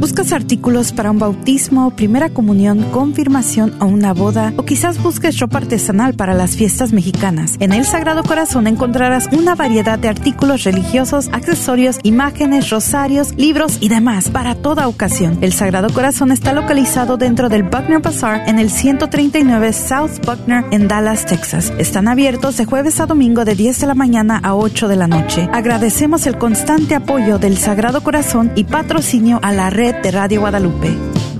¿Buscas artículos para un bautismo, primera comunión, confirmación o una boda? O quizás busques ropa artesanal para las fiestas mexicanas. En el Sagrado Corazón encontrarás una variedad de artículos religiosos, accesorios, imágenes, rosarios, libros y demás para toda ocasión. El Sagrado Corazón está localizado dentro del Buckner Bazaar en el 139 South Buckner en Dallas, Texas. Están abiertos de jueves a domingo de 10 de la mañana a 8 de la noche. Agradecemos el constante apoyo del Sagrado Corazón y patrocinio a la red de Radio Guadalupe.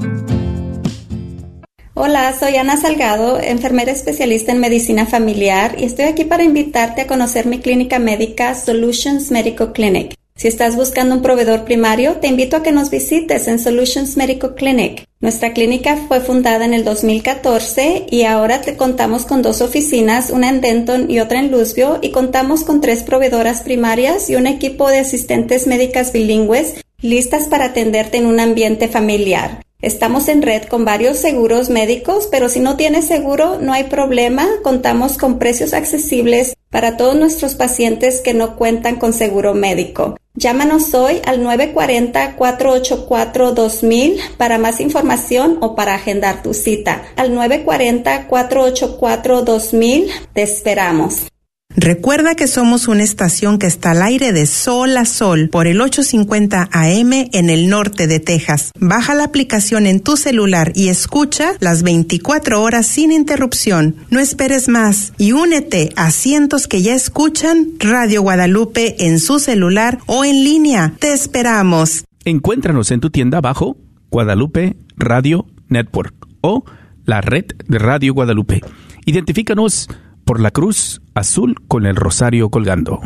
Hola, soy Ana Salgado, enfermera especialista en medicina familiar y estoy aquí para invitarte a conocer mi clínica médica Solutions Medical Clinic. Si estás buscando un proveedor primario, te invito a que nos visites en Solutions Medical Clinic. Nuestra clínica fue fundada en el 2014 y ahora te contamos con 2 oficinas, una en Denton y otra en Louisville, y contamos con 3 proveedoras primarias y un equipo de asistentes médicas bilingües listas para atenderte en un ambiente familiar. Estamos en red con varios seguros médicos, pero si no tienes seguro, no hay problema. Contamos con precios accesibles para todos nuestros pacientes que no cuentan con seguro médico. Llámanos hoy al 940-484-2000 para más información o para agendar tu cita. Al 940-484-2000 te esperamos. Recuerda que somos una estación que está al aire de sol a sol por el 850 AM en el norte de Texas. Baja la aplicación en tu celular y escucha las 24 horas sin interrupción. No esperes más y únete a cientos que ya escuchan Radio Guadalupe en su celular o en línea. ¡Te esperamos! Encuéntranos en tu tienda bajo Guadalupe Radio Network o la red de Radio Guadalupe. Identifícanos por la cruz azul con el rosario colgando.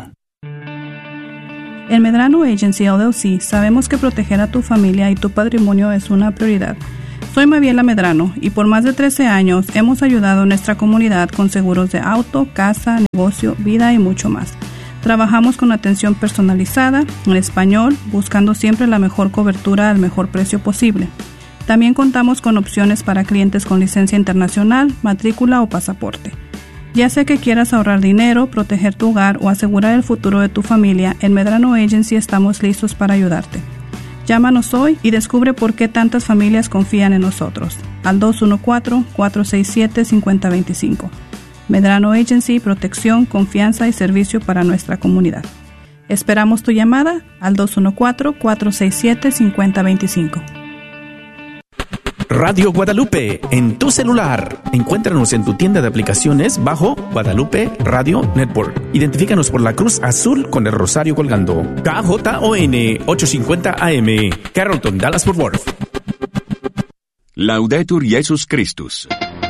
En Medrano Agency LLC sabemos que proteger a tu familia y tu patrimonio es una prioridad. Soy Maviela Medrano y por más de 13 años hemos ayudado a nuestra comunidad con seguros de auto, casa, negocio, vida y mucho más. Trabajamos con atención personalizada, en español, buscando siempre la mejor cobertura al mejor precio posible. También contamos con opciones para clientes con licencia internacional, matrícula o pasaporte. Ya sea que quieras ahorrar dinero, proteger tu hogar o asegurar el futuro de tu familia, en Medrano Agency estamos listos para ayudarte. Llámanos hoy y descubre por qué tantas familias confían en nosotros. Al 214-467-5025. Medrano Agency, protección, confianza y servicio para nuestra comunidad. Esperamos tu llamada al 214-467-5025. Radio Guadalupe en tu celular. Encuéntranos en tu tienda de aplicaciones bajo Guadalupe Radio Network. Identifícanos por la cruz azul con el rosario colgando. KJON 850 AM, Carrollton, Dallas, Fort Worth. Laudetur Jesus Christus.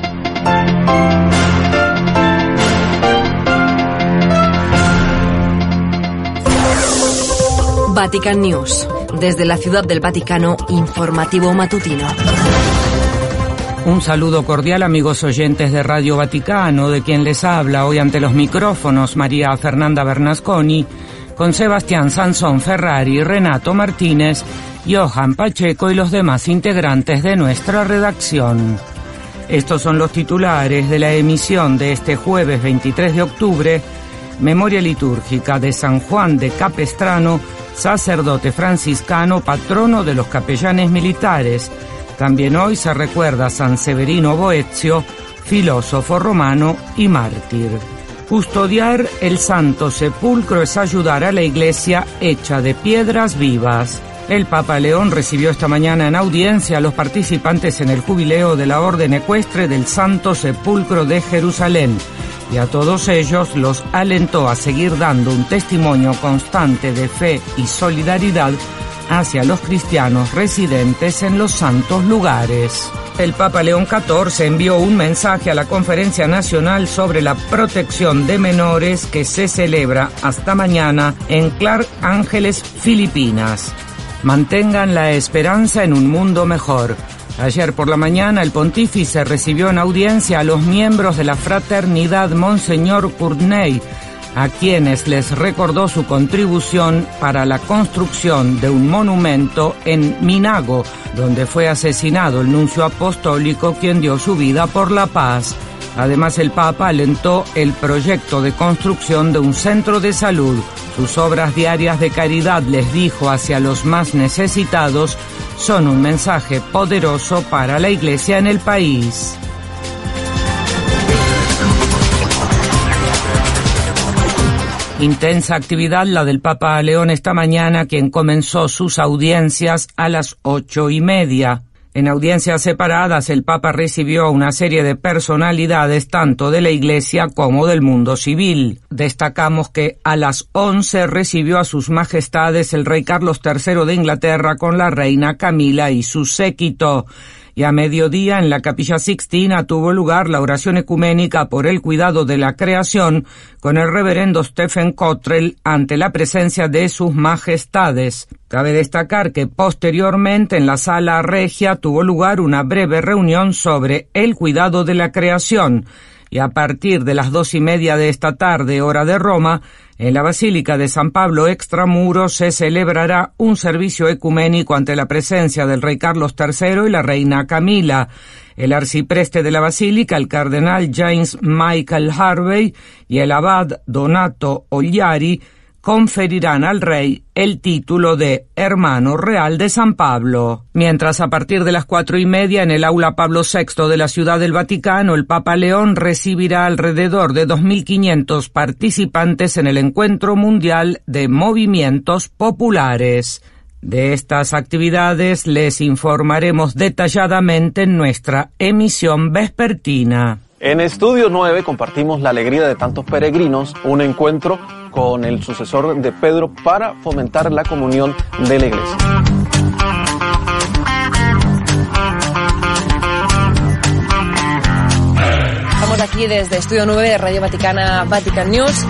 Vatican News. Desde la Ciudad del Vaticano, informativo matutino. Un saludo cordial, amigos oyentes de Radio Vaticano, de quien les habla hoy ante los micrófonos María Fernanda Bernasconi, con Sebastián Sansón Ferrari, Renato Martínez, Johan Pacheco y los demás integrantes de nuestra redacción. Estos son los titulares de la emisión de este jueves 23 de octubre, memoria litúrgica de San Juan de Capestrano, sacerdote franciscano, patrono de los capellanes militares. También hoy se recuerda a San Severino Boezio, filósofo romano y mártir. Custodiar el Santo Sepulcro es ayudar a la Iglesia hecha de piedras vivas. El Papa León recibió esta mañana en audiencia a los participantes en el jubileo de la Orden Ecuestre del Santo Sepulcro de Jerusalén, y a todos ellos los alentó a seguir dando un testimonio constante de fe y solidaridad hacia los cristianos residentes en los santos lugares. El Papa León XIV envió un mensaje a la Conferencia Nacional sobre la Protección de Menores que se celebra hasta mañana en Clark Ángeles, Filipinas. Mantengan la esperanza en un mundo mejor. Ayer por la mañana el pontífice recibió en audiencia a los miembros de la fraternidad Monseñor Courtney, a quienes les recordó su contribución para la construcción de un monumento en Minago, donde fue asesinado el nuncio apostólico quien dio su vida por la paz. Además, el Papa alentó el proyecto de construcción de un centro de salud. Sus obras diarias de caridad, les dijo, hacia los más necesitados, son un mensaje poderoso para la Iglesia en el país. Intensa actividad la del Papa León esta mañana, quien comenzó sus audiencias a las 8:30. En audiencias separadas, el Papa recibió a una serie de personalidades tanto de la Iglesia como del mundo civil. Destacamos que a las 11 recibió a sus majestades el rey Carlos III de Inglaterra con la reina Camila y su séquito. Y a mediodía, en la Capilla Sixtina, tuvo lugar la oración ecuménica por el cuidado de la creación con el reverendo Stephen Cottrell ante la presencia de sus majestades. Cabe destacar que posteriormente en la Sala Regia tuvo lugar una breve reunión sobre el cuidado de la creación. Y a partir de las 2:30 de esta tarde, hora de Roma, en la Basílica de San Pablo Extramuros se celebrará un servicio ecuménico ante la presencia del rey Carlos III y la reina Camila. El arcipreste de la Basílica, el cardenal James Michael Harvey, y el abad Donato Ogliari conferirán al rey el título de Hermano Real de San Pablo. Mientras, a partir de las 4:30, en el Aula Pablo VI de la Ciudad del Vaticano, el Papa León recibirá alrededor de 2.500 participantes en el Encuentro Mundial de Movimientos Populares. De estas actividades les informaremos detalladamente en nuestra emisión vespertina. En Estudio 9 compartimos la alegría de tantos peregrinos, un encuentro con el sucesor de Pedro para fomentar la comunión de la Iglesia. Estamos aquí desde Estudio 9 de Radio Vaticana, Vatican News.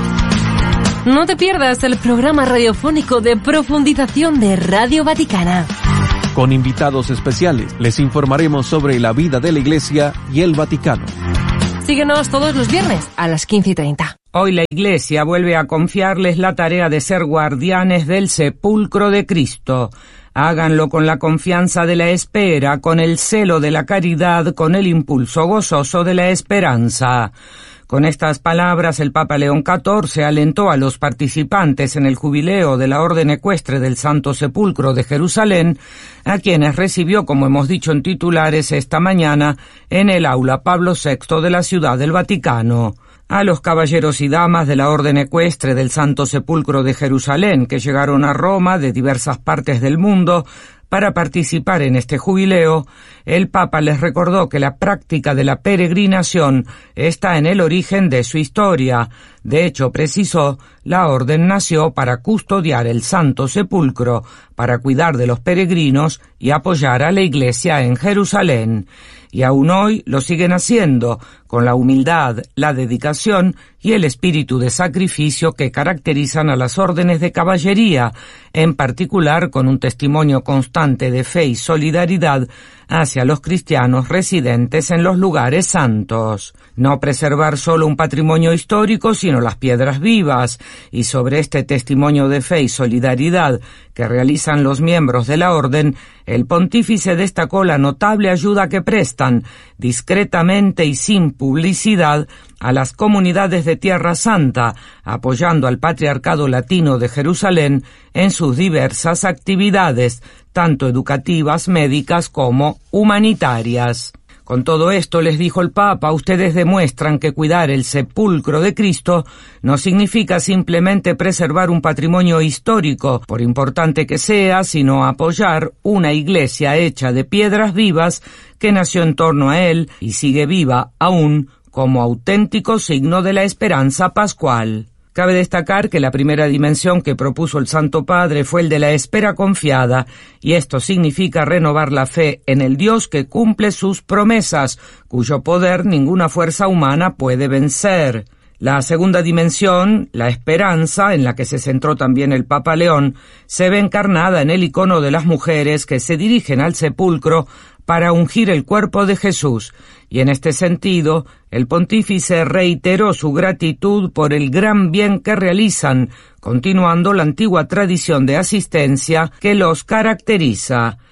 No te pierdas el programa radiofónico de profundización de Radio Vaticana. Con invitados especiales les informaremos sobre la vida de la Iglesia y el Vaticano. Síguenos todos los viernes a las 15:30. Hoy la Iglesia vuelve a confiarles la tarea de ser guardianes del sepulcro de Cristo. Háganlo con la confianza de la espera, con el celo de la caridad, con el impulso gozoso de la esperanza. Con estas palabras, el Papa León XIV alentó a los participantes en el jubileo de la Orden Ecuestre del Santo Sepulcro de Jerusalén, a quienes recibió, como hemos dicho en titulares, esta mañana en el Aula Pablo VI de la Ciudad del Vaticano. A los caballeros y damas de la Orden Ecuestre del Santo Sepulcro de Jerusalén, que llegaron a Roma de diversas partes del mundo para participar en este jubileo, el Papa les recordó que la práctica de la peregrinación está en el origen de su historia. De hecho, precisó, la orden nació para custodiar el Santo Sepulcro, para cuidar de los peregrinos y apoyar a la Iglesia en Jerusalén. Y aún hoy lo siguen haciendo, con la humildad, la dedicación y el espíritu de sacrificio que caracterizan a las órdenes de caballería, en particular con un testimonio constante de fe y solidaridad hacia los cristianos residentes en los lugares santos. No preservar solo un patrimonio histórico, sino las piedras vivas, y sobre este testimonio de fe y solidaridad que realizan los miembros de la orden, el pontífice destacó la notable ayuda que prestan, discretamente y sin publicidad, a las comunidades de Tierra Santa, apoyando al Patriarcado Latino de Jerusalén en sus diversas actividades, tanto educativas, médicas como humanitarias. Con todo esto, les dijo el Papa, ustedes demuestran que cuidar el sepulcro de Cristo no significa simplemente preservar un patrimonio histórico, por importante que sea, sino apoyar una iglesia hecha de piedras vivas que nació en torno a él y sigue viva aún como auténtico signo de la esperanza pascual. Cabe destacar que la primera dimensión que propuso el Santo Padre fue el de la espera confiada, y esto significa renovar la fe en el Dios que cumple sus promesas, cuyo poder ninguna fuerza humana puede vencer. La segunda dimensión, la esperanza, en la que se centró también el Papa León, se ve encarnada en el icono de las mujeres que se dirigen al sepulcro para ungir el cuerpo de Jesús, y en este sentido, el pontífice reiteró su gratitud por el gran bien que realizan, continuando la antigua tradición de asistencia que los caracteriza.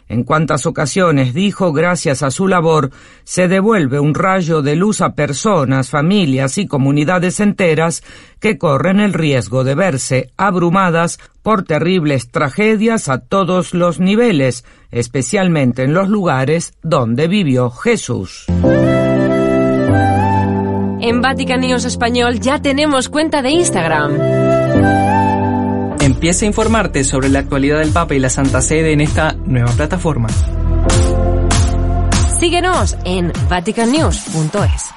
En cuántas ocasiones, dijo, gracias a su labor, se devuelve un rayo de luz a personas, familias y comunidades enteras que corren el riesgo de verse abrumadas por terribles tragedias a todos los niveles, especialmente en los lugares donde vivió Jesús. En Vatican News Español ya tenemos cuenta de Instagram. Empieza a informarte sobre la actualidad del Papa y la Santa Sede en esta nueva plataforma. Síguenos en vaticannews.es.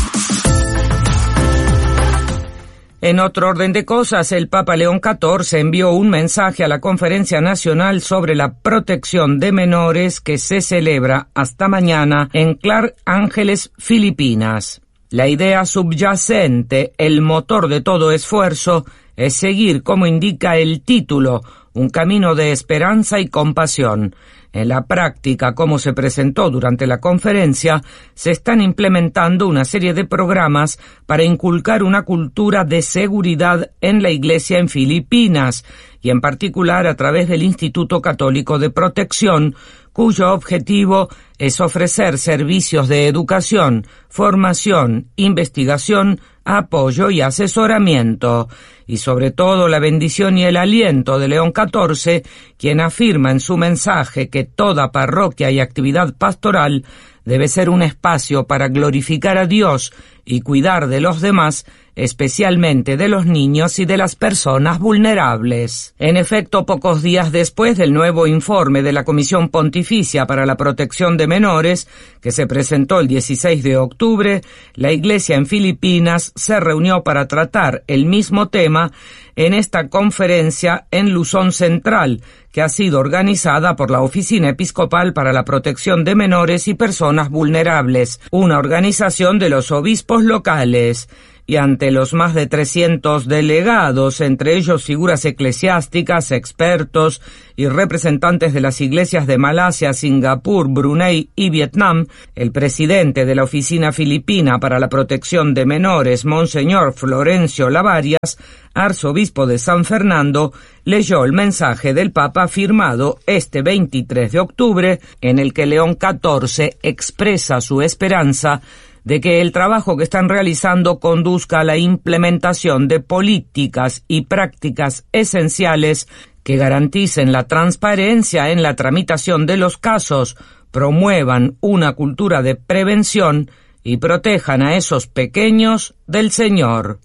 En otro orden de cosas, el Papa León XIV envió un mensaje a la Conferencia Nacional sobre la Protección de Menores que se celebra hasta mañana en Clark Ángeles, Filipinas. La idea subyacente, el motor de todo esfuerzo, es seguir, como indica el título, un camino de esperanza y compasión. En la práctica, como se presentó durante la conferencia, se están implementando una serie de programas para inculcar una cultura de seguridad en la Iglesia en Filipinas, y en particular a través del Instituto Católico de Protección, cuyo objetivo es ofrecer servicios de educación, formación, investigación, apoyo y asesoramiento, y sobre todo la bendición y el aliento de León XIV, quien afirma en su mensaje que toda parroquia y actividad pastoral debe ser un espacio para glorificar a Dios y cuidar de los demás, especialmente de los niños y de las personas vulnerables. En efecto, pocos días después del nuevo informe de la Comisión Pontificia para la Protección de Menores, que se presentó el 16 de octubre, la Iglesia en Filipinas se reunió para tratar el mismo tema en esta conferencia en Luzón Central, que ha sido organizada por la Oficina Episcopal para la Protección de Menores y Personas Vulnerables, una organización de los obispos locales. Y ante los más de 300 delegados, entre ellos figuras eclesiásticas, expertos y representantes de las iglesias de Malasia, Singapur, Brunei y Vietnam, el presidente de la Oficina Filipina para la Protección de Menores, Monseñor Florencio Lavarias, arzobispo de San Fernando, leyó el mensaje del Papa firmado este 23 de octubre, en el que León XIV expresa su esperanza de que el trabajo que están realizando conduzca a la implementación de políticas y prácticas esenciales que garanticen la transparencia en la tramitación de los casos, promuevan una cultura de prevención y protejan a esos pequeños del Señor.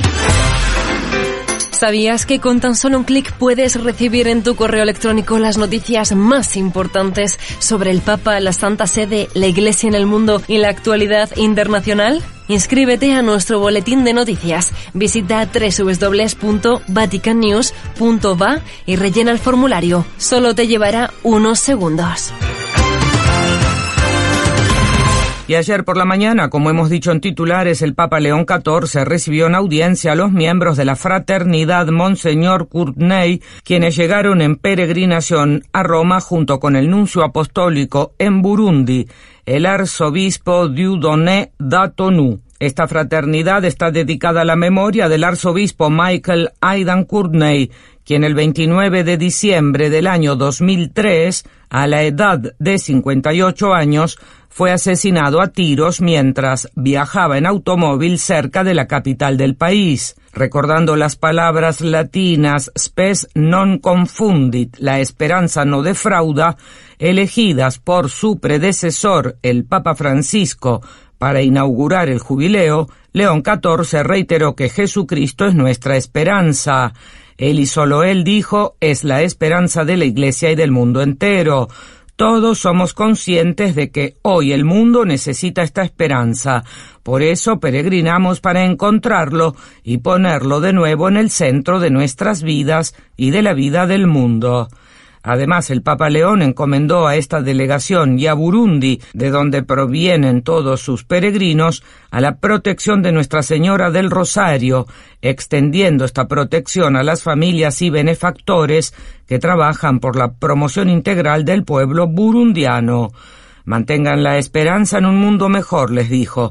¿Sabías que con tan solo un clic puedes recibir en tu correo electrónico las noticias más importantes sobre el Papa, la Santa Sede, la Iglesia en el mundo y la actualidad internacional? Inscríbete a nuestro boletín de noticias. Visita www.vaticannews.va y rellena el formulario. Solo te llevará unos segundos. Y ayer por la mañana, como hemos dicho en titulares, el Papa León XIV recibió en audiencia a los miembros de la fraternidad Monseñor Courtney, quienes llegaron en peregrinación a Roma junto con el nuncio apostólico en Burundi, el arzobispo Dieudonné Datonou. Esta fraternidad está dedicada a la memoria del arzobispo Michael Aidan Courtney, quien el 29 de diciembre del año 2003, a la edad de 58 años, fue asesinado a tiros mientras viajaba en automóvil cerca de la capital del país. Recordando las palabras latinas spes non confundit, la esperanza no defrauda, elegidas por su predecesor, el Papa Francisco, para inaugurar el jubileo, León XIV reiteró que Jesucristo es nuestra esperanza. Él y solo él, dijo, es la esperanza de la Iglesia y del mundo entero. Todos somos conscientes de que hoy el mundo necesita esta esperanza. Por eso peregrinamos para encontrarlo y ponerlo de nuevo en el centro de nuestras vidas y de la vida del mundo. Además, el Papa León encomendó a esta delegación y a Burundi, de donde provienen todos sus peregrinos, a la protección de Nuestra Señora del Rosario, extendiendo esta protección a las familias y benefactores que trabajan por la promoción integral del pueblo burundiano. Mantengan la esperanza en un mundo mejor, les dijo.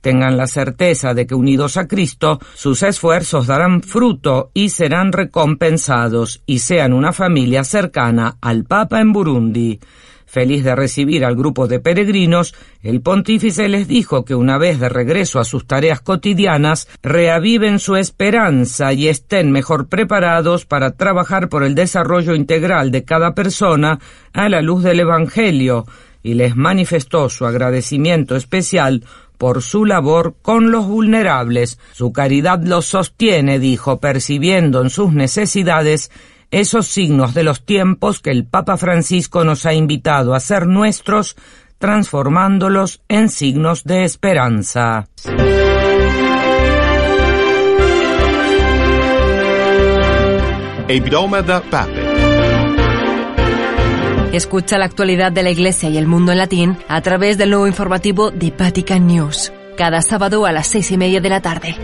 Tengan la certeza de que unidos a Cristo, sus esfuerzos darán fruto y serán recompensados, y sean una familia cercana al Papa en Burundi. Feliz de recibir al grupo de peregrinos, el pontífice les dijo que una vez de regreso a sus tareas cotidianas, reaviven su esperanza y estén mejor preparados para trabajar por el desarrollo integral de cada persona a la luz del Evangelio, y les manifestó su agradecimiento especial por su labor con los vulnerables. Su caridad los sostiene, dijo, percibiendo en sus necesidades esos signos de los tiempos que el Papa Francisco nos ha invitado a hacer nuestros, transformándolos en signos de esperanza. Il Broma da Pape. Escucha la actualidad de la Iglesia y el mundo en latín a través del nuevo informativo de Vatican News, cada sábado a las 6:30 de la tarde.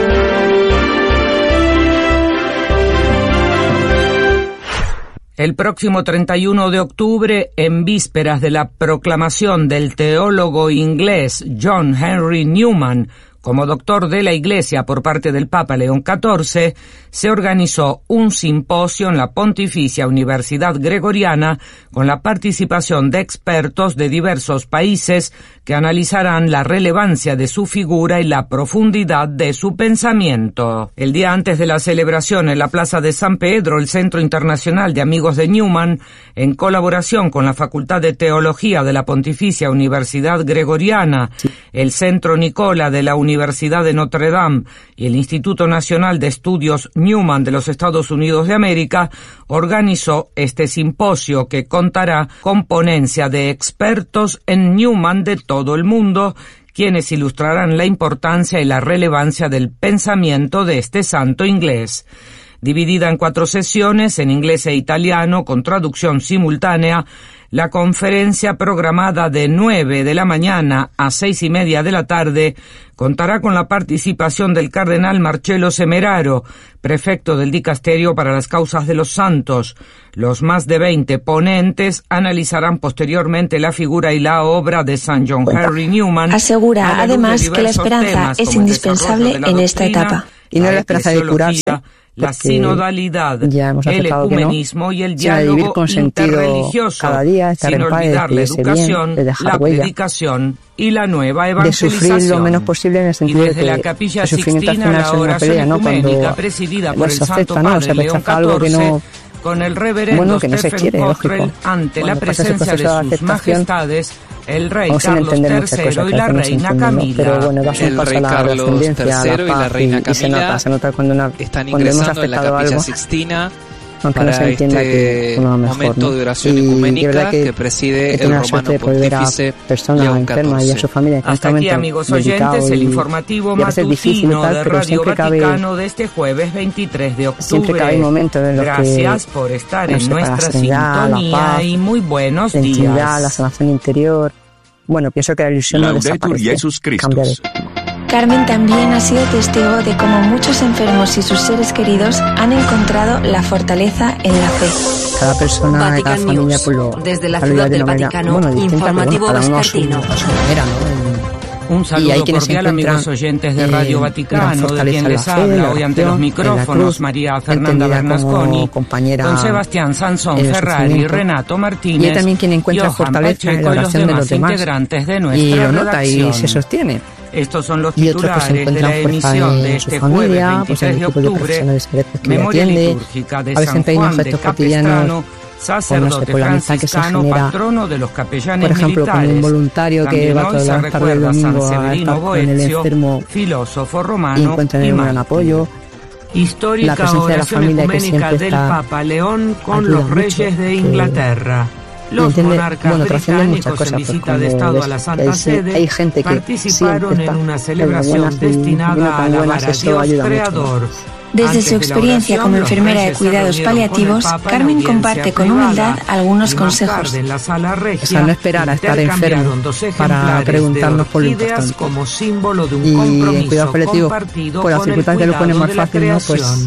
El próximo 31 de octubre, en vísperas de la proclamación del teólogo inglés John Henry Newman como doctor de la Iglesia por parte del Papa León XIV, se organizó un simposio en la Pontificia Universidad Gregoriana con la participación de expertos de diversos países que analizarán la relevancia de su figura y la profundidad de su pensamiento. El día antes de la celebración en la Plaza de San Pedro, el Centro Internacional de Amigos de Newman, en colaboración con la Facultad de Teología de la Pontificia Universidad Gregoriana, el Centro Nicola de la Universidad de Notre Dame y el Instituto Nacional de Estudios Newman de los Estados Unidos de América, organizó este simposio que contará con ponencia de expertos en Newman de todo el mundo, quienes ilustrarán la importancia y la relevancia del pensamiento de este santo inglés. Dividida en 4 sesiones, en inglés e italiano, con traducción simultánea, la conferencia, programada de 9 de la mañana a 6:30 de la tarde, contará con la participación del cardenal Marcello Semeraro, prefecto del Dicasterio para las Causas de los Santos. Los más de 20 ponentes analizarán posteriormente la figura y la obra de San John Henry Newman. Asegura además que la esperanza es indispensable en esta etapa. Y no la esperanza de curarse, la sinodalidad, el ecumenismo y el diálogo interreligioso, cada día, estar sin en paz, olvidar la educación, bien, la predicación y la nueva evangelización. De sufrir lo menos posible en el sentido y desde de la que Capilla el sufrimiento Sixtina, al la final oración es una pelea, ecuménica ¿no? presidida por Cuando el se Santo acepta, ¿no? Padre Se León rechaza algo que XIV, no, con el reverendo que no se quiere, lógico. ante la Cuando pasa ese presencia proceso de sus majestades, el rey vamos a Carlos entender muchas III cosas y la reina Camila. Pero bueno, va a ser El paso rey a la Carlos ascendencia, a III la y la paz, reina y se nota cuando están cuando hemos ingresando en la aceptado Capilla algo, Sixtina aunque para no se entienda que este uno mejor, momento ¿no? de oración Y ecuménica de verdad que preside el tengo la romano suerte de poder ver a pontífice personas León enfermas y a XIV. su familia que Hasta aquí, amigos oyentes, el informativo matutino de Radio Vaticano de este jueves 23 de octubre. Siempre cabe momentos en los Gracias por estar en nuestra la sanidad, sintonía la paz, y muy buenos la intimidad, días. la sanación interior. Bueno, pienso que la ilusión no Laudetur desaparece. Jesus Cambia de- Christus. Carmen también ha sido testigo de cómo muchos enfermos y sus seres queridos han encontrado la fortaleza en la fe. Cada persona, cada Vatican familia, News, pues lo desde la lo ciudad vive de del una manera, Vaticano, bueno, distinta, pero informativo bueno, cada uno a vespertino. a su manera, ¿no? Un Y saludo hay quienes se cordial, amigos encuentran, oyentes de Radio Vaticano, de fortaleza quien en les la fe, habla la hoy ante los oración, en la micrófonos cruz, María Fernanda entendida Bernasconi, como compañera con Sebastián Sansón en el Ferrari, sufrimiento. Renato Y Martínez, hay también quien encuentra Johan fortaleza en Pacheco la y los oración de demás los demás. integrantes de nuestra Y lo nota y redacción. se sostiene. Estos son los Y otros que se titulares de la encuentran fuerza emisión de en su este jueves familia, pues en 23 el de equipo de octubre, profesionales que le memoria atiende. litúrgica de A veces San pedimos Juan de gestos cotidianos, Capistrano, o no sacerdote sé, por la amistad que se franciscano, genera, patrono de los capellanes por ejemplo, con militares. un voluntario que También va hoy todas se las tardes del recuerda a San domingo a Severino estar con el Boezio, enfermo filósofo y romano encuentran en él un gran mártir. apoyo. Histórica La presencia de la oración familia que ecuménica siempre del está Papa León con ayuda los mucho, reyes de que Inglaterra. Los entiende, monarcas bueno, trasciende muchas británicos cosas, en pues, visita de cuando Estado ves a la que Santa Sede hay gente que participaron siempre en está una de celebración buenas y destinada no a tan alabar buenas, a eso Dios ayuda mucho. Creador. Desde Antes su de la experiencia oración, como los enfermera de reyes se cuidados reunieron con el paliativos, Papa en Carmen audiencia comparte con privada, humildad algunos y más consejos. tarde, en la sala regia, O sea, no esperar a estar intercambiaron enfermo dos para ejemplares preguntarnos de por lo orquídeas importante. como símbolo de un Y en compromiso cuidado paliativo, compartido pues las con el circunstancias lo ponen cuidado más de la fácil, ¿no? Pues creación.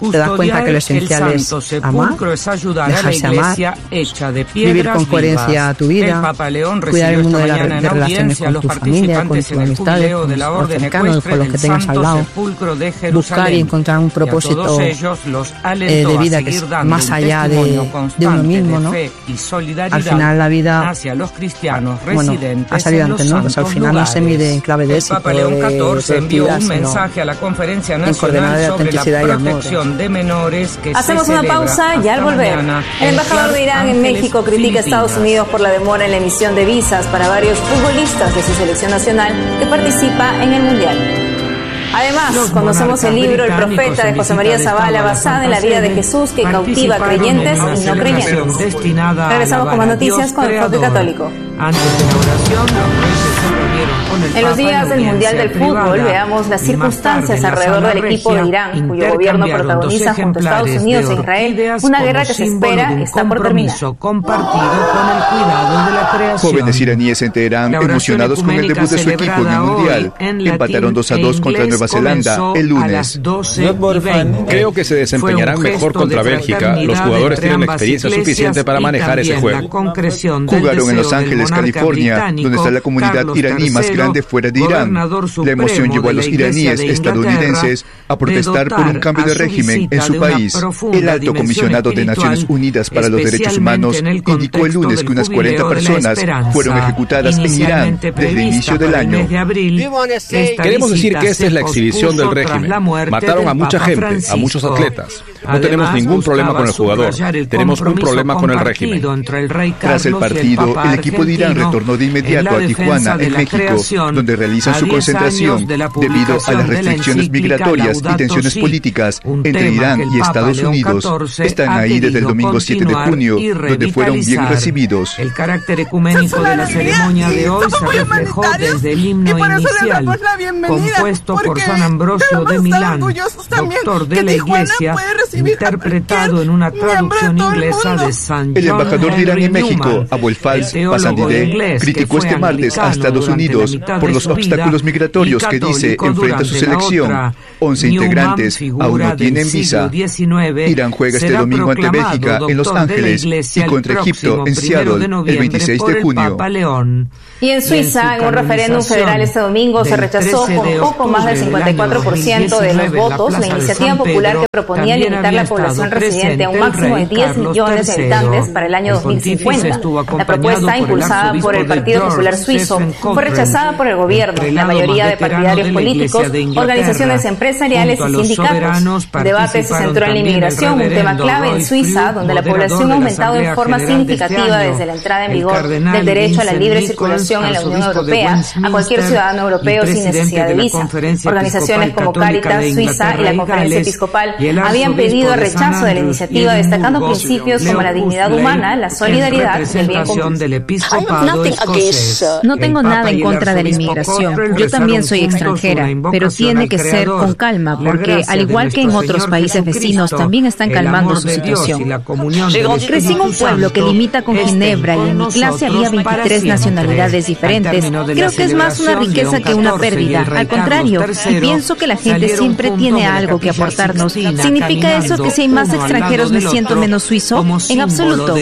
te das cuenta que lo esencial es amar, dejarse amar, vivir con coherencia tu vida, cuidar el mundo de relaciones con tu familia, con tus amistades, con los cercanos, con los que tengas al lado, buscar y encontrar un propósito de vida que es más allá de uno mismo, ¿no? Al final la vida, bueno, ha salido antes, ¿no? Pues al final no se mide en clave de éxito, XIV envió un mensaje a la Conferencia Nacional sobre la protección de menores que hacemos una pausa y al volver, el embajador de Irán en México critica a Estados Unidos por la demora en la emisión de visas para varios futbolistas de su selección nacional que participa en el Mundial. Además, conocemos el libro El Profeta de José María Zavala, basada en la vida de Jesús que cautiva creyentes y no creyentes. Regresamos con más noticias con el Enfoque Católico. Antes de la oración, los reyes se reunieron con el En los días del Mundial del Fútbol, veamos las circunstancias alrededor del equipo de Irán, cuyo gobierno protagoniza junto a Estados Unidos e Israel una guerra que se espera está por terminar. Jóvenes iraníes en Teherán emocionados con el debut de su equipo en el Mundial. Empataron 2-2 contra Nueva Zelanda el lunes. Creo que se desempeñarán mejor contra Bélgica. Los jugadores tienen la experiencia suficiente para manejar ese juego. Jugaron en Los Ángeles, California, donde está la comunidad iraní más grande fuera de Irán. La emoción llevó a los iraníes estadounidenses a protestar por un cambio de régimen en su país. El alto comisionado de Naciones Unidas para los Derechos Humanos indicó el lunes que unas 40 personas fueron ejecutadas en Irán desde el inicio del año. Queremos decir que esta es la exhibición del régimen. Mataron a mucha gente, a muchos atletas. No tenemos ningún problema con el jugador, tenemos un problema con el régimen. Tras el partido, el equipo de Irán retornó de inmediato a Tijuana, en México, donde realizan su concentración debido a las restricciones migratorias y tensiones políticas entre Irán y Estados Unidos. Están ahí desde el domingo 7 de junio, donde fueron bien recibidos. El carácter ecuménico de la ceremonia de hoy se reflejó desde el himno inicial, compuesto por San Ambrosio de Milán, doctor de la Iglesia, interpretado en una traducción inglesa de San John. El embajador de Irán en México, Abul Fals Pasandide, criticó este martes a Estados Unidos por los obstáculos migratorios que dice enfrenta su selección. 11 integrantes aún no tienen visa. Irán juega este domingo ante Bélgica en Los Ángeles y contra Egipto en Seattle el 26 de junio. Y en Suiza, en un referéndum federal este domingo, se rechazó con poco más del 54% de los votos la iniciativa popular que proponía limitar la población residente a un máximo de 10 millones de habitantes para el año 2050. La propuesta, impulsada por el Partido Popular Suizo, fue rechazada por el gobierno, la mayoría de partidarios políticos, organizaciones empresariales y sindicatos. El debate se centró en la inmigración, un tema clave en Suiza, donde la población ha aumentado en forma significativa desde la entrada en vigor del derecho a la libre circulación en la Unión Europea a cualquier ciudadano europeo sin necesidad de visa. Organizaciones como Cáritas Suiza y la Conferencia Episcopal habían pedido el rechazo de la iniciativa, destacando principios como la dignidad humana, la solidaridad y el bien común. No tengo nada en contra de la inmigración. Yo también soy extranjera, pero tiene que ser con calma, porque al igual que en otros países vecinos, también están calmando su situación. Crecí en un pueblo que limita con Ginebra y en mi clase había 23 nacionalidades diferentes. Creo que es más una riqueza que una pérdida. Al contrario, y pienso que la gente siempre tiene algo que aportarnos. ¿Significa eso que si hay más extranjeros me siento menos suizo? En absoluto.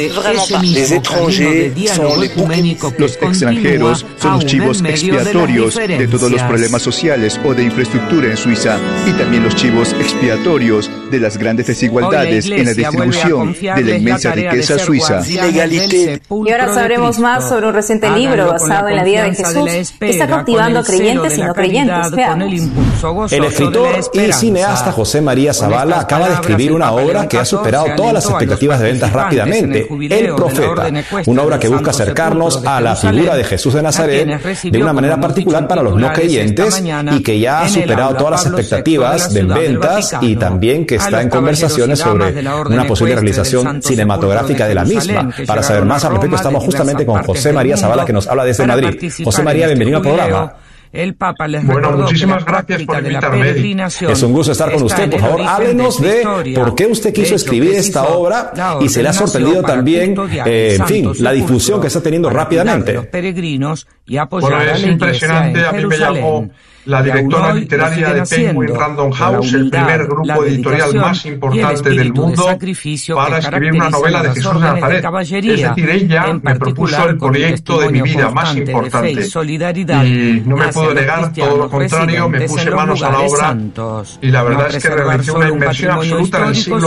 Los extranjeros son los chivos expiatorios de todos los problemas sociales o de infraestructura en Suiza y también los chivos expiatorios de las grandes desigualdades en la distribución de la inmensa riqueza suiza. Y ahora sabremos más sobre un reciente libro basado en la vida de Jesús que está cautivando a creyentes y no creyentes. Veamos. El escritor y cineasta José María Zavala acaba de escribir una obra que ha superado todas las expectativas de ventas rápidamente, El Profeta, una obra que busca acercarnos a la figura de Jesús de Nazaret de una manera particular para los no creyentes y que ya ha superado todas las expectativas de ventas y también que está en conversaciones sobre una posible realización cinematográfica de la misma. Para saber más al respecto estamos justamente con José María Zavala que nos habla desde Madrid. José María, bienvenido al programa. El Papa les muchísimas gracias por invitarme. Es un gusto estar con usted. Por favor, háblenos de por qué usted quiso escribir esta obra y se le ha sorprendido también, en fin, la difusión que está teniendo rápidamente. Bueno, es impresionante. A mí me llamó la directora literaria de Penguin Random House, el primer grupo editorial más importante del mundo, para escribir una novela de Jesús de Nazaret. Es decir, ella me propuso el proyecto de mi vida más importante y no me puedo negar, todo lo contrario, me puse manos a la obra y la verdad es que realicé una inmersión absoluta en el siglo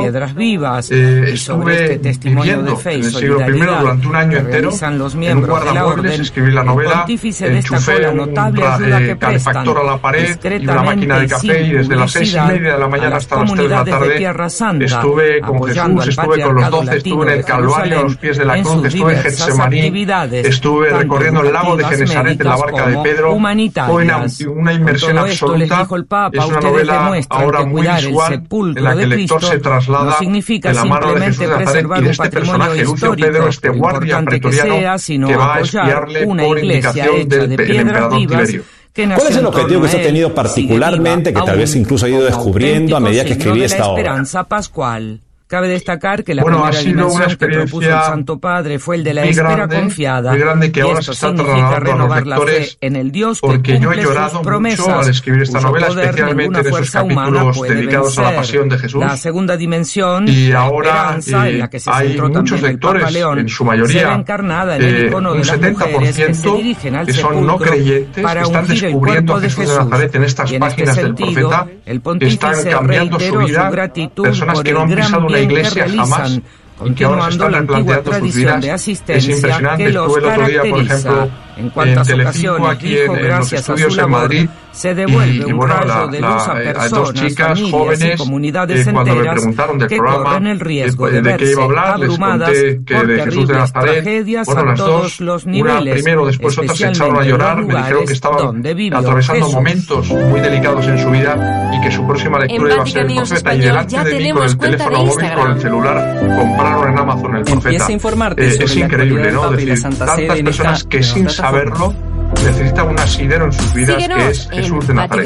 I. Estuve viviendo en el siglo I durante un año entero en un guardamuebles, escribí la novela, enchufé un calefactor a la pared y una máquina de café y desde las 6:30 de la mañana hasta las 3 de la tarde estuve con Jesús, estuve con los 12, estuve en el Calvario a los pies de la cruz, estuve en Getsemaní, estuve recorriendo el lago de Genesaret en la barca de Pedro. Fue una inmersión absoluta. Es una novela ahora muy visual en la que el lector se traslada de la mano de Jesús de Nazaret y de este personaje, Lucio Pedro, este guardia pretoriano que va a espiarle por indicación del emperador Tiberio. ¿Cuál es el objetivo que usted ha tenido particularmente, que tal vez incluso ha ido descubriendo a medida que escribía esta obra? Cabe destacar que la primera dimensión que propuso el Santo Padre fue el de la espera confiada, muy grande, que y ahora esto se está significa renovar la fe lectores, en el Dios que porque yo he cumple llorado sus promesas, mucho al escribir esta novela, especialmente en esos capítulos dedicados a la pasión de Jesús. La segunda dimensión, y la ahora esperanza, en la que se hay centró muchos también el Papa lectores, León, en su mayoría, se ve encarnada en el icono de un las mujeres que se 70% dirigen al que son sepulcro no creyentes, para que están ungir el descubriendo cuerpo a de Jesús de Jesús. Nazaret en estas Y en páginas este del sentido, profeta, el pontífice están cambiando su reiteró vida, su gratitud personas por que no el han gran pisado una bien que iglesia jamás realizan, y que ahora se continuando están la antigua replanteando sus tradición vidas. de Es asistencia impresionante. que los Estuve el otro día, por caracteriza. ejemplo, En cuantas en Telecinco, ocasiones aquí dijo, en los gracias a su estudios en labor, Madrid, se devuelve y un bueno, rayo de luz a a personas, dos chicas familias jóvenes, y comunidades cuando me enteras preguntaron del que programa, corren el riesgo de verse qué iba a hablar, les abrumadas conté que por de Jesús de terribles Nazaret. tragedias Bueno, a las todos dos, los una niveles, primero, después otras se echaron a llorar, me dijeron que estaban atravesando Jesús. momentos muy delicados en su vida y que su próxima lectura iba a ser el profeta, y delante de mí con el teléfono móvil, con el celular, compraron en Amazon el profeta. Empieza a informarte sobre Es la increíble, actualidad ¿no? del Papa y la Decir, Santa Sede tantas en personas esta que sin saberlo necesitan un asidero en sus vidas, Síguenos que es Jesús de Nazaret.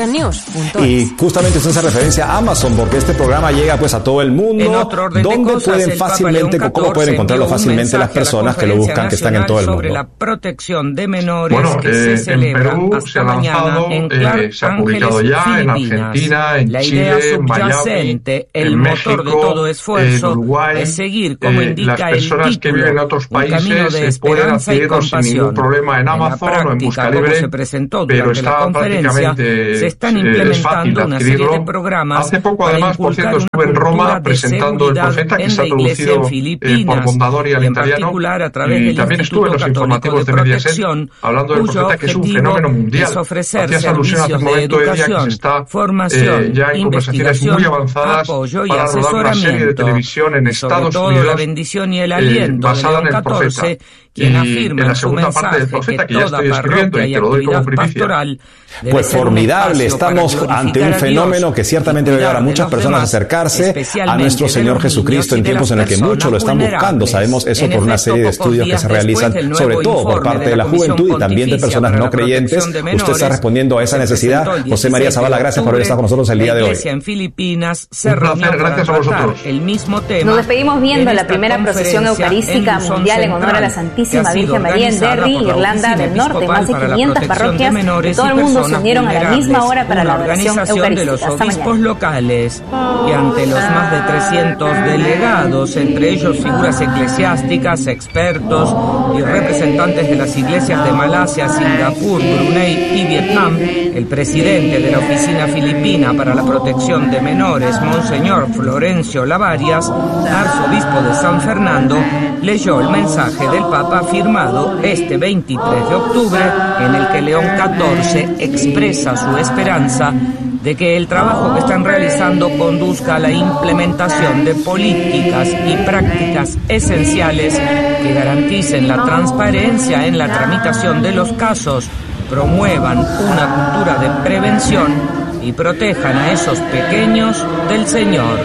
Y justamente usted hace referencia a Amazon, porque este programa llega pues a todo el mundo, donde pueden fácilmente, cómo pueden encontrarlo fácilmente las personas que lo buscan, que están en todo el mundo. Sobre la protección de menores, Bueno, que se celebra en Perú hasta se ha mañana lanzado, en Clark se ha publicado Ángeles, ya en Filipinas. Argentina, en la Chile, idea en Miami, subyacente, el en motor de México, todo esfuerzo, en Uruguay, es seguir, como indica las personas el que título, viven en otros un camino países de pueden esperanza y adquirirlo sin ningún compasión. problema en Amazon la o en práctica, Busca como Libre, se presentó pero durante la está conferencia, prácticamente se están es fácil implementando de una serie de adquirirlo. programas Hace poco, para además, por cierto, inculcar estuve en una Roma cultura de presentando el seguridad profeta, que en se ha la iglesia traducido en Filipinas, por Mondadori al y en italiano, particular a través y del también estuve en los Instituto informativos de Católico de Mediaset Protección, hablando del cuyo profeta, que es un objetivo fenómeno mundial. es ofrecer Hacías alusión hace un servicios de momento, Elia, que se educación, está formación, ya en conversaciones muy investigación, avanzadas apoyo y para rodar una serie de asesoramiento, televisión en y sobre Estados todo Unidos, la bendición y el aliento de basada León en el profeta. XIV, quien Y afirma en la en su segunda parte mensaje del profeta, que ya toda estoy escribiendo parroquia y y te lo doy como actividad primicia. pastoral debe Pues ser un formidable, espacio para estamos ante un glorificar a fenómeno Dios que ciertamente y debe llevar a cuidar de muchas los personas a demás, acercarse a especialmente nuestro de Señor los Jesucristo en niños y de tiempos en las los que muchos lo están personas buscando. Sabemos eso En por una efecto, serie de pocos estudios que días se realizan, después del sobre nuevo todo por informe parte de de la la Comisión juventud y también de Pontificia personas para no la creyentes. Protección de Usted está Menores, respondiendo a esa se necesidad. presentó el José María 17 Zavala, gracias por haber estado con nosotros el día de La hoy. iglesia en Filipinas se Un placer, reunió para gracias a tratar vosotros. el mismo tema. Nos despedimos viendo en la esta primera procesión conferencia eucarística Luzón mundial en honor a la Central, Santísima que ha sido Virgen María en organizada Derry, por la Irlanda Oficina del Norte. Más de Episcopal para la 500 Protección de parroquias de Menores todo y el mundo se Personas unieron a la misma Vulnerables, hora para la una adoración organización de los eucarística. Hasta obispos mañana. locales y ante los más de 300 delegados, entre ellos figuras eclesiásticas, expertos y representantes de las iglesias de Malasia, Singapur, Brunei y Vietnam, el presidente de la Oficina Filipina para la Protección de Menores, Monseñor Florencio Lavarias, arzobispo de San Fernando, leyó el mensaje del Papa firmado este 23 de octubre, en el que León XIV expresa su esperanza de que el trabajo que están realizando conduzca a la implementación de políticas y prácticas esenciales que garanticen la transparencia en la tramitación de los casos, promuevan una cultura de prevención y protejan a esos pequeños del Señor.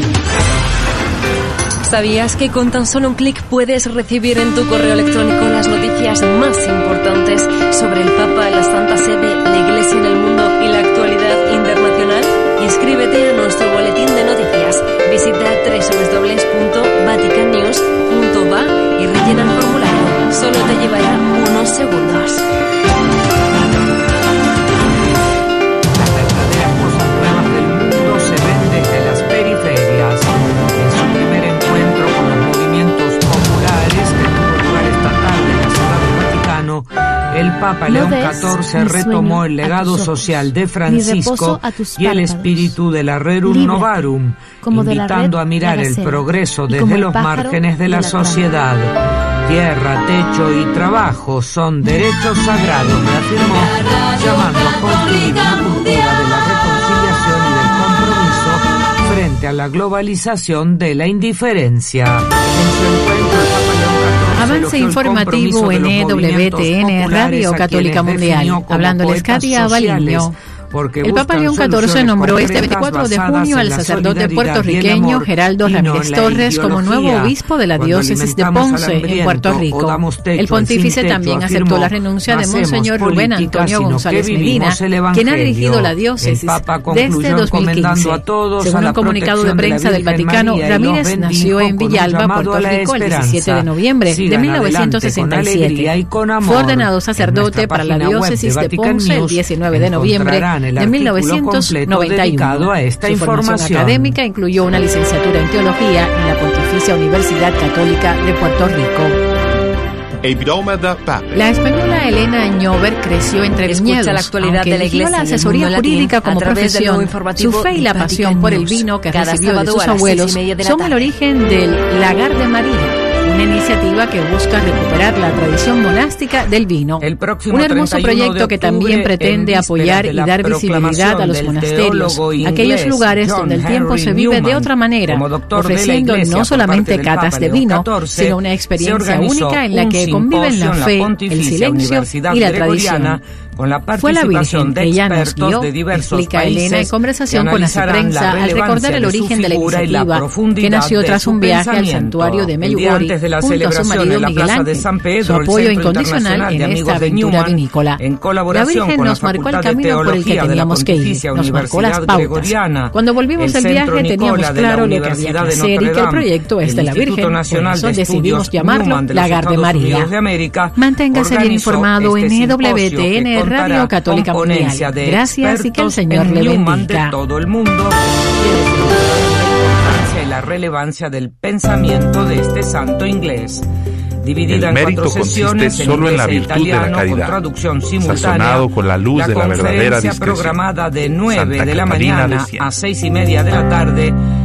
¿Sabías que con tan solo un clic puedes recibir en tu correo electrónico las noticias más importantes sobre el Papa, la Santa Sede, la Iglesia en el mundo y la actualidad internacional? Inscríbete a nuestro boletín de noticias. Visita www.vaticannews.va y rellena el formulario. Solo te llevará unos segundos. Papa León XIV retomó el legado social de Francisco y el espíritu de la Rerum Novarum, invitando a mirar el progreso desde los márgenes de la sociedad. Tierra, techo y trabajo son derechos sagrados, reafirmó, llamando a construir una cultura de la reconciliación y del compromiso frente a la globalización de la indiferencia. En su encuentro, el Papa León XIV avance informativo en EWTN, Radio Católica Mundial. Hablándoles Katia Baliño. El Papa León XIV nombró este 24 de junio al sacerdote puertorriqueño Geraldo Ramírez Torres como nuevo obispo de la diócesis de Ponce, en Puerto Rico. El pontífice también aceptó la renuncia de Monseñor Rubén Antonio González Medina, quien ha dirigido la diócesis desde 2015. Según un comunicado de prensa del Vaticano, Ramírez nació en Villalba, Puerto Rico, el 17 de noviembre de 1967. Fue ordenado sacerdote para la diócesis de Ponce el 19 de noviembre de 1991. Su formación académica incluyó una licenciatura en teología en la Pontificia Universidad Católica de Puerto Rico. La española Elena Ñover creció entre viñedos. La actualidad aunque de la Iglesia la asesoría jurídica como profesión, su fe y la pasión por el vino que recibió de sus abuelos son el origen del Lagar de María, una iniciativa que busca recuperar la tradición monástica del vino. Un hermoso proyecto que también pretende apoyar y dar visibilidad a los monasterios, aquellos lugares donde el tiempo se vive de otra manera, ofreciendo no solamente catas de vino, sino una experiencia única en la que conviven la fe, el silencio y la tradición. Fue la Virgen que ella nos guió, explica Elena en conversación con Hace Prensa al recordar el origen de la iniciativa, que nació tras un viaje al santuario de Medjugorje junto a su marido Miguel Ángel, su apoyo incondicional en esta aventura vinícola. La Virgen nos marcó el camino por el que teníamos que ir, nos marcó las pautas. Cuando volvimos del viaje teníamos claro lo que había que hacer y que el proyecto es de la Virgen, por eso decidimos llamarlo Lagar de María. Manténgase bien informado en EWTN Radio Católica Mundial. Gracias y que el Señor le bendiga. Todo el mundo y la relevancia del pensamiento de este santo inglés. Dividida el mérito consiste solo en la virtud de la caridad, sazonado con la luz de la verdadera discreción. Programada de 9 de la mañana a 6:30 de la tarde